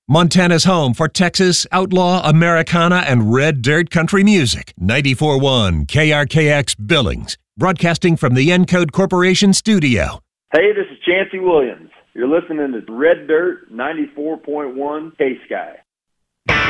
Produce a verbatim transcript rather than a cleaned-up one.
Montana's home for Texas, outlaw, Americana, and red dirt country music. ninety-four point one K R K X Billings, broadcasting from the Encode Corporation studio. Hey, this is Chancey Williams. You're listening to Red Dirt ninety-four point one K-Sky.